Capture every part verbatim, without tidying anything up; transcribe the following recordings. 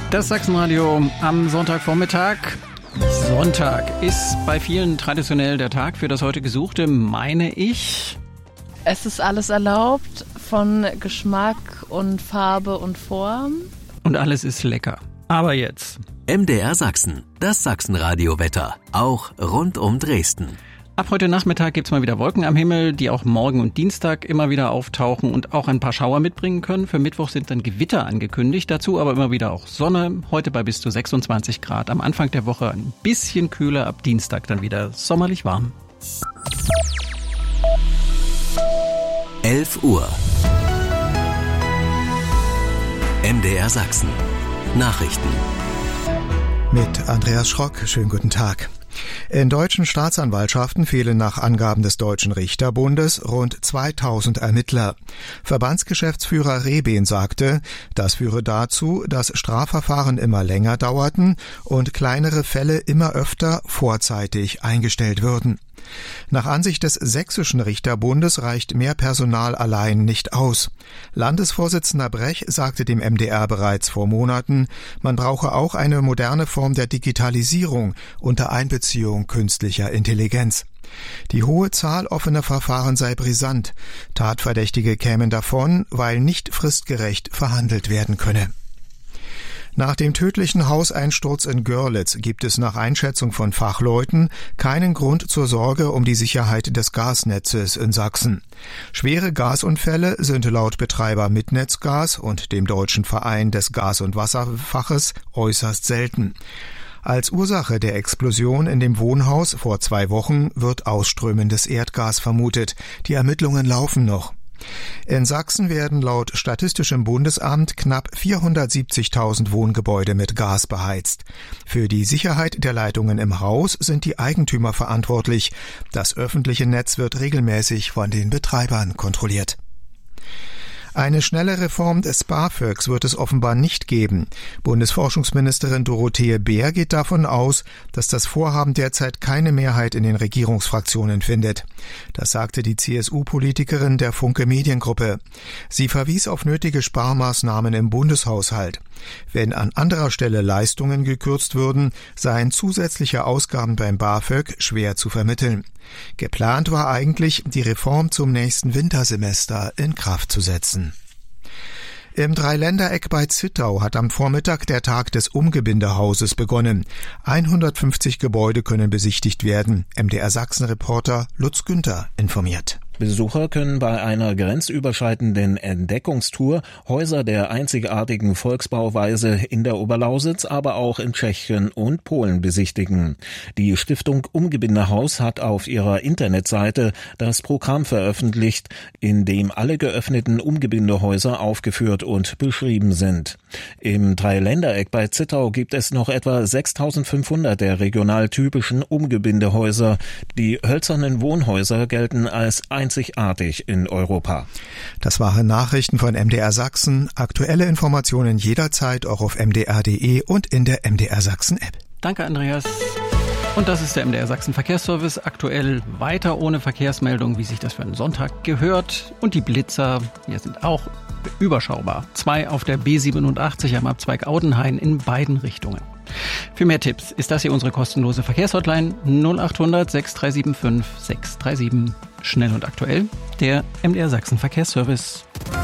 Das Sachsenradio am Sonntagvormittag. Sonntag ist bei vielen traditionell der Tag für das heute Gesuchte, meine ich. Es ist alles erlaubt, von Geschmack und Farbe und Form. Und alles ist lecker. Aber jetzt. M D R Sachsen, das Sachsenradio-Wetter, auch rund um Dresden. Ab heute Nachmittag gibt's mal wieder Wolken am Himmel, die auch morgen und Dienstag immer wieder auftauchen und auch ein paar Schauer mitbringen können. Für Mittwoch sind dann Gewitter angekündigt, dazu aber immer wieder auch Sonne. Heute bei bis zu sechsundzwanzig Grad. Am Anfang der Woche ein bisschen kühler, ab Dienstag dann wieder sommerlich warm. elf Uhr. M D R Sachsen. Nachrichten. Mit Andreas Schrock. Schönen guten Tag. In deutschen Staatsanwaltschaften fehlen nach Angaben des Deutschen Richterbundes rund zweitausend Ermittler. Verbandsgeschäftsführer Rehben sagte, das führe dazu, dass Strafverfahren immer länger dauerten und kleinere Fälle immer öfter vorzeitig eingestellt würden. Nach Ansicht des Sächsischen Richterbundes reicht mehr Personal allein nicht aus. Landesvorsitzender Brech sagte dem M D R bereits vor Monaten, man brauche auch eine moderne Form der Digitalisierung unter Einbeziehung künstlicher Intelligenz. Die hohe Zahl offener Verfahren sei brisant. Tatverdächtige kämen davon, weil nicht fristgerecht verhandelt werden könne. Nach dem tödlichen Hauseinsturz in Görlitz gibt es nach Einschätzung von Fachleuten keinen Grund zur Sorge um die Sicherheit des Gasnetzes in Sachsen. Schwere Gasunfälle sind laut Betreiber Mitnetzgas und dem Deutschen Verein des Gas- und Wasserfaches äußerst selten. Als Ursache der Explosion in dem Wohnhaus vor zwei Wochen wird ausströmendes Erdgas vermutet. Die Ermittlungen laufen noch. In Sachsen werden laut Statistischem Bundesamt knapp vierhundertsiebzigtausend Wohngebäude mit Gas beheizt. Für die Sicherheit der Leitungen im Haus sind die Eigentümer verantwortlich. Das öffentliche Netz wird regelmäßig von den Betreibern kontrolliert. Eine schnelle Reform des BAföGs wird es offenbar nicht geben. Bundesforschungsministerin Dorothee Bär geht davon aus, dass das Vorhaben derzeit keine Mehrheit in den Regierungsfraktionen findet. Das sagte die C S U-Politikerin der Funke Mediengruppe. Sie verwies auf nötige Sparmaßnahmen im Bundeshaushalt. Wenn an anderer Stelle Leistungen gekürzt würden, seien zusätzliche Ausgaben beim BAföG schwer zu vermitteln. Geplant war eigentlich, die Reform zum nächsten Wintersemester in Kraft zu setzen. Im Dreiländereck bei Zittau hat am Vormittag der Tag des Umgebindehauses begonnen. hundertfünfzig Gebäude können besichtigt werden. M D R Sachsen-Reporter Lutz Günther informiert. Besucher können bei einer grenzüberschreitenden Entdeckungstour Häuser der einzigartigen Volksbauweise in der Oberlausitz, aber auch in Tschechien und Polen besichtigen. Die Stiftung Umgebindehaus hat auf ihrer Internetseite das Programm veröffentlicht, in dem alle geöffneten Umgebindehäuser aufgeführt und beschrieben sind. Im Dreiländereck bei Zittau gibt es noch etwa sechstausendfünfhundert der regional typischen Umgebindehäuser. Die hölzernen Wohnhäuser gelten als einzigartig in Europa. Das waren Nachrichten von M D R Sachsen. Aktuelle Informationen jederzeit auch auf m d r punkt d e und in der M D R Sachsen App. Danke, Andreas. Und das ist der M D R Sachsen Verkehrsservice. Aktuell weiter ohne Verkehrsmeldung, wie sich das für einen Sonntag gehört. Und die Blitzer hier sind auch überschaubar. Zwei auf der B siebenundachtzig am Abzweig Audenhain in beiden Richtungen. Für mehr Tipps ist das hier unsere kostenlose Verkehrshotline null achthundert sechs drei sieben fünf sechs drei sieben. Schnell und aktuell, der M D R Sachsen Verkehrsservice.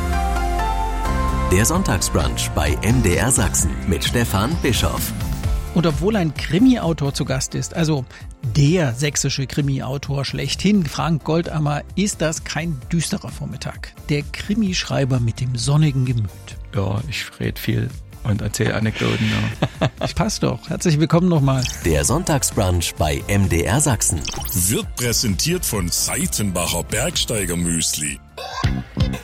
Der Sonntagsbrunch bei M D R Sachsen mit Stefan Bischoff. Und obwohl ein Krimi-Autor zu Gast ist, also der sächsische Krimi-Autor schlechthin, Frank Goldammer, ist das kein düsterer Vormittag. Der Krimischreiber mit dem sonnigen Gemüt. Ja, ich rede viel und erzähle Anekdoten. Ja. Passt doch. Herzlich willkommen nochmal. Der Sonntagsbrunch bei M D R Sachsen wird präsentiert von Seitenbacher Bergsteigermüsli.